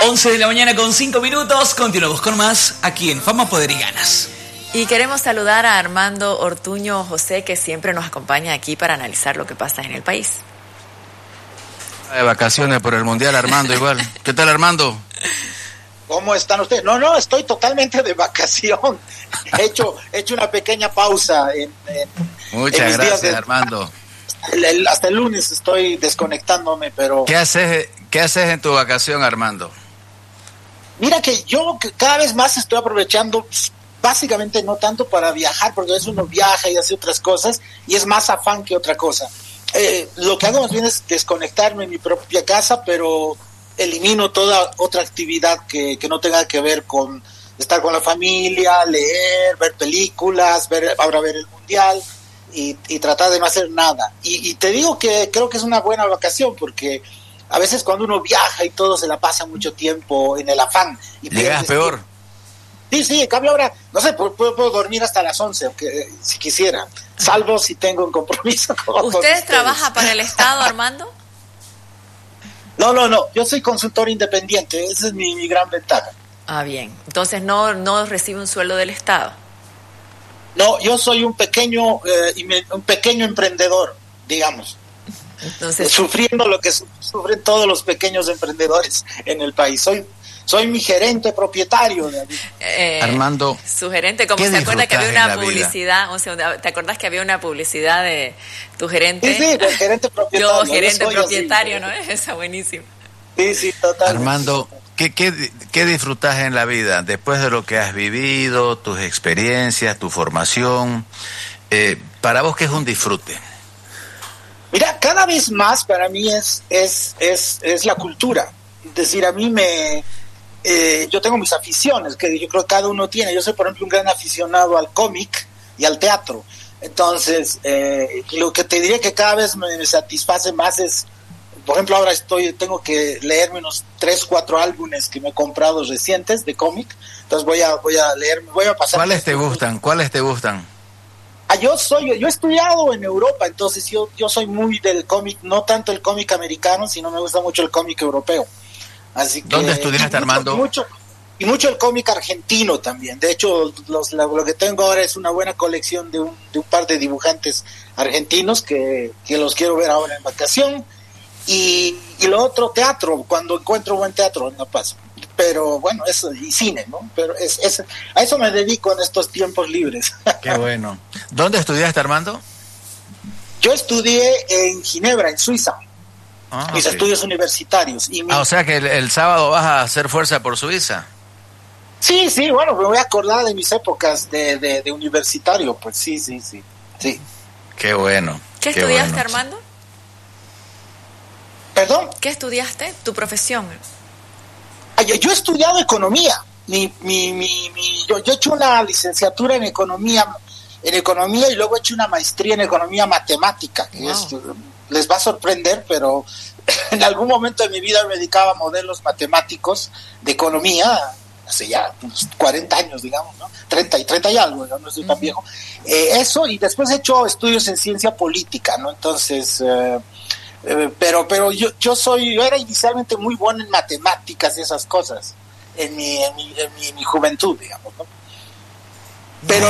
11 de la mañana con 5 minutos. Continuamos con más aquí en Fama, Poder y Ganas. Y queremos saludar a Armando Ortuño José, que siempre nos acompaña aquí para analizar lo que pasa en el país. De vacaciones por el Mundial, Armando, igual. ¿Qué tal, Armando? ¿Cómo están ustedes? No, estoy totalmente de vacación. He hecho una pequeña pausa Muchas gracias, Armando. Hasta el lunes estoy desconectándome, pero... ¿Qué haces en tu vacación, Armando? Mira que yo cada vez más estoy aprovechando, básicamente no tanto para viajar, porque a veces uno viaja y hace otras cosas, y es más afán que otra cosa. Lo que hago más bien es desconectarme en mi propia casa, pero elimino toda otra actividad que no tenga que ver con estar con la familia, leer, ver películas, ahora ver el Mundial, y tratar de no hacer nada. Y te digo que creo que es una buena vacación, porque a veces cuando uno viaja y todo se la pasa mucho tiempo en el afán. Y llegas peor. Sí, en cambio ahora, no sé, puedo dormir hasta las 11, si quisiera, salvo si tengo un compromiso con ¿Usted trabaja para el Estado, Armando? No, yo soy consultor independiente, esa es mi gran ventaja. Ah, bien, entonces no recibe un sueldo del Estado. No, yo soy un pequeño emprendedor, digamos. Entonces, sufriendo lo que sufren todos los pequeños emprendedores en el país. Soy mi gerente propietario. Armando, su gerente, como se acuerda que había una publicidad, ¿te acordás que había una publicidad de tu gerente? Sí, del gerente propietario. Yo, gerente propietario, así, ¿no? Esa buenísima. Sí, totalmente. Armando, ¿qué disfrutas en la vida después de lo que has vivido, tus experiencias, tu formación? Para vos, ¿qué es un disfrute? Mira, cada vez más para mí es la cultura. Es decir, a mí yo tengo mis aficiones, que yo creo que cada uno tiene. Yo soy, por ejemplo, un gran aficionado al cómic y al teatro. Entonces, lo que te diría que cada vez me satisface más es, por ejemplo, ahora tengo que leerme unos 3-4 álbumes que me he comprado recientes de cómic. Entonces voy a pasar. ¿Cuáles te gustan? Yo he estudiado en Europa, entonces yo soy muy del cómic, no tanto el cómic americano, sino me gusta mucho el cómic europeo. Así que, ¿dónde estudiaste, Armando? Mucho el cómic argentino también. De hecho, lo que tengo ahora es una buena colección de un par de dibujantes argentinos que los quiero ver ahora en vacación. Y lo otro, teatro, cuando encuentro buen teatro, no paso. Pero bueno, eso, y cine, ¿no? Pero a eso me dedico en estos tiempos libres. Qué bueno. ¿Dónde estudiaste, Armando? Yo estudié en Ginebra, en Suiza. Mis estudios universitarios. O sea que el sábado vas a hacer fuerza por Suiza. Sí, bueno, me voy a acordar de mis épocas de universitario, pues sí. Qué bueno. ¿Qué estudiaste, Armando? ¿Perdón? ¿Qué estudiaste? ¿Tu profesión? Yo he estudiado economía. Yo he hecho una licenciatura en economía y luego he hecho una maestría en economía matemática. Wow. Les va a sorprender, pero en algún momento de mi vida me dedicaba a modelos matemáticos de economía, hace ya unos 40 años, digamos, ¿no? 30 y algo, no soy tan viejo. Eso, y después he hecho estudios en ciencia política, ¿no? Entonces... pero yo era inicialmente muy bueno en matemáticas y esas cosas en mi juventud, digamos, ¿no? Pero